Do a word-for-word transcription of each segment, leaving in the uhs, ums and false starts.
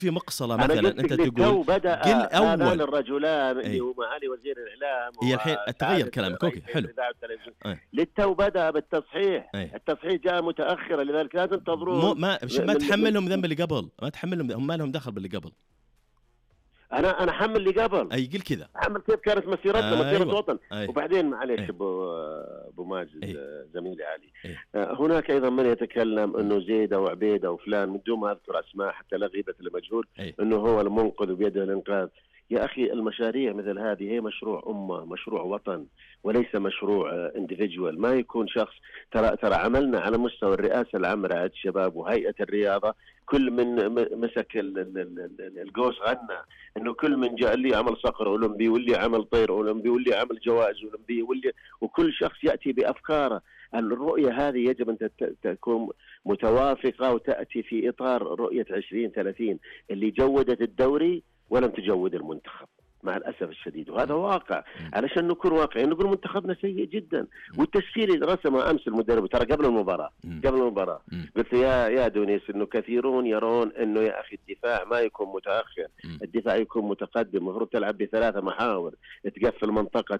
في مقصلة أنا مثلا قلت أنت لك تقول تو بدأ قل هذان أول. الرجلان اللي أي هو معالي وزير الإعلام هي الحين تغير وسعادة كلامك. أوكي رئيس حلو. الإذاعة والتلفزيون، أي للتو بدأ بالتصحيح. أي التصحيح جاء متأخرا، لذلك لا مو تنتظرون ما ما من من تحملهم ذنب اللي قبل، ما تحملهم، هم ما لهم دخل باللي قبل. أنا أنا حمل اللي قبل، أي قل كذا. حمل كيف كانت مسيرتنا، مسيرة أيوة. وطن. أي وبعدين معليش أي أبو أبو ماجد، أي زميلي علي، أي هناك أيضا من يتكلم أنه زيد أو عبيد أو فلان من دون ما أذكر أسماء حتى لا غيبة المجهول، أي أنه هو المنقذ وبيده الإنقاذ. يا أخي المشاريع مثل هذه هي مشروع أمة، مشروع وطن، وليس مشروع individual. ما يكون شخص. ترى ترى عملنا على مستوى الرئاسة العامة رعاية الشباب وهيئة الرياضة، كل من مسك القوس غنى انه كل من جاء اللي عمل صقر اولمبي واللي عمل طير اولمبي واللي عمل جوائز اولمبيه واللي وكل شخص ياتي بافكاره. الرؤيه هذه يجب ان تكون متوافقه وتاتي في اطار رؤيه عشرين ثلاثين اللي جودت الدوري ولم تجود المنتخب مع الاسف الشديد، وهذا واقع. علشان نكون واقعي نقول منتخبنا سيء جدا، والتشكيل اللي رسمه امس المدرب ترى قبل المباراه قبل المباراه قلت يا يا دونيس انه كثيرون يرون انه يا اخي الدفاع ما يكون متاخر، الدفاع يكون متقدم، المفروض تلعب بثلاثه محاور، تقفل منطقه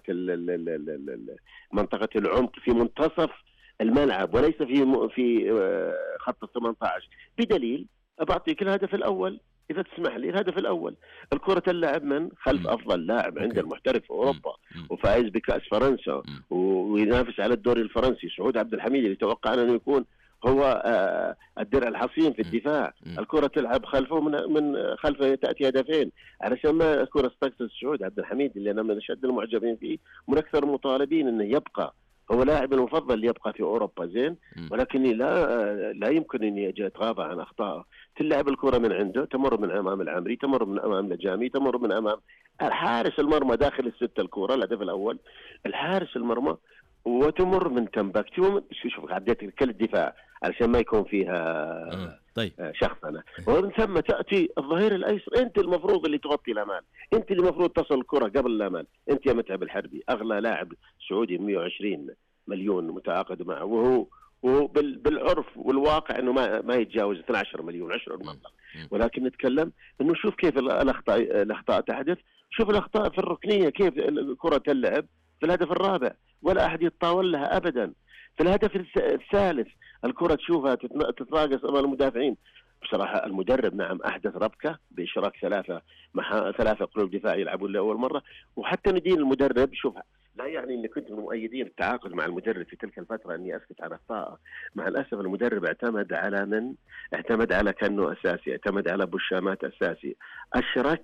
منطقه العمق في منتصف الملعب وليس في في خط ال ثمانية عشر. بدليل بعطيك الهدف الاول إذا تسمح لي. الهدف الأول الكرة اللاعب من خلف أفضل لاعب عند المحترف في أوروبا وفائز بكأس فرنسا وينافس على الدوري الفرنسي، سعود عبد الحميد اللي توقعنا أنه يكون هو الدرع الحصين في الدفاع. الكرة تلعب خلفه من من خلفه تأتي هدفين، علشان ما أكون استقصد سعود عبد الحميد اللي أنا من أشد المعجبين فيه ومن أكثر المطالبين أنه يبقى هو لاعب المفضل اللي يبقى في أوروبا زين، ولكني لا لا يمكن أني أجي أتغاضى عن أخطائه. تلعب الكرة من عنده، تمر من أمام العمري، تمر من أمام الجامي، تمر من أمام الحارس المرمى داخل الستة الكرة. الهدف الأول الحارس المرمى وتمر من تمبكتي ومن شوف عديت كل الدفاع علشان ما يكون فيها طيب شخصنة، ومن ثم تأتي الظهير الأيسر. أنت المفروض اللي تغطي الأمان، أنت اللي المفروض تصل الكرة قبل الأمان. أنت يا متعب الحربي أغلى لاعب سعودي مئة وعشرين مليون متعاقد معه، وهو وبالعرف والواقع انه ما ما يتجاوز اثني عشر مليون عشرة المبلغ، ولكن نتكلم انه شوف كيف الاخطاء الاخطاء تحدث، شوف الاخطاء في الركنيه كيف كره اللعب في الهدف الرابع ولا احد يتطاول لها ابدا. في الهدف الثالث الكره تشوفها تتراقص امام المدافعين. بصراحه المدرب نعم احدث ربكه باشراك ثلاثه مع ثلاثه قلوب دفاع يلعبون لاول مره، وحتى ندين المدرب شوفها. لا يعني اني كنت من مؤيدين التعاقد مع المدرب في تلك الفتره اني اسكت عن اخطائه. مع الاسف المدرب اعتمد على من؟ اعتمد على كانه اساسي، اعتمد على بوشامات اساسي، اشرك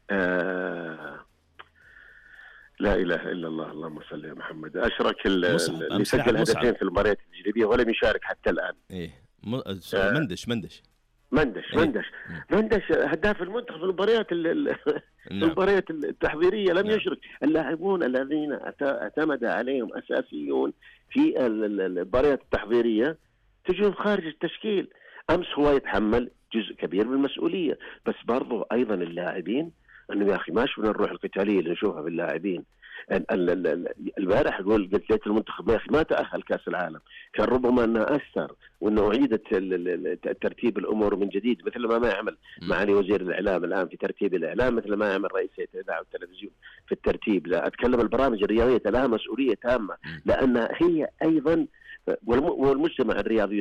آه لا اله الا الله اللهم صل على محمد، اشرك اللي سجل هدفين في المباريات التجريبيه ولم يشارك حتى الان. ايه م... آه مندش مندش مندش إيه؟ مندش مندش هداف المنتخب في المباريات المباريات التحضيريه لم نعم. يشرك. اللاعبون الذين اعتمد عليهم اساسيون في المباريات التحضيريه تجون خارج التشكيل. امس هو يتحمل جزء كبير من المسؤوليه، بس برضو ايضا اللاعبين انه يا اخي ما شفنا الروح القتاليه اللي نشوفها في اللاعبين. البارح اقول قلت ليت المنتخب يا اخي ما تاهل كاس العالم، كان ربما انه اثر وانه اعيدت ترتيب الامور من جديد، مثل ما ما يعمل معالي وزير الاعلام الان في ترتيب الاعلام، مثل ما يعمل رئيس الاذاعه والتلفزيون في الترتيب. لا اتكلم البرامج الرياضيه لها مسؤوليه تامه، لان هي ايضا والمجتمع الرياضي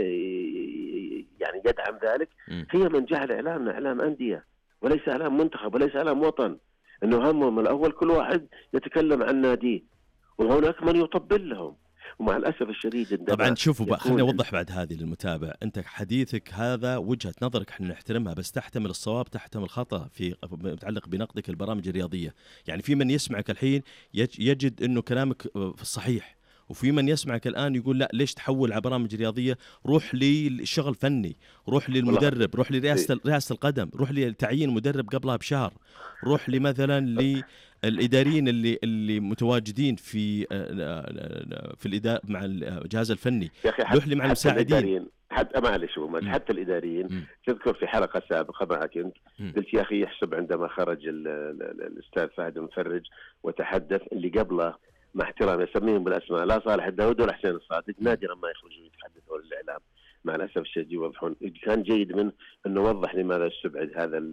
يعني يدعم ذلك. هي من جعل اعلامنا اعلام انديه وليس اعلام منتخب وليس اعلام وطن، انه همهم الاول كل واحد يتكلم عن ناديه وهناك من يطبل لهم. ومع الاسف الشديد طبعا شوفوا بقى خليني اوضح بعد هذه للمتابع، انت حديثك هذا وجهه نظرك احنا نحترمها، بس تحتمل الصواب تحتمل الخطا في متعلق بنقدك البرامج الرياضيه. يعني في من يسمعك الحين يجد انه كلامك في الصحيح، وفي من يسمعك الآن يقول لا ليش تحول على برامج رياضية، روح للشغل فني، روح للمدرب، روح لرئاسة رئاسة القدم، روح لتعيين مدرب قبلها بشهر، روح لمثلا للإداريين اللي اللي متواجدين في في الإدارة مع الجهاز الفني، روح لي مع المساعدين. حتى معلش حتى الإداريين م. تذكر في حلقة سابقة معك كنت قلت يا أخي يحسب عندما خرج ال ال ال الأستاذ فهد المفرج وتحدث اللي قبله مع احترامي اسميهم بالاسماء لا صالح الداود ولا حسين الصادق نادرا ما يخرجون يتحدثون للاعلام. مع الاسف الشديد يوضحون. كان جيد منه انه وضح لماذا استبعد هذا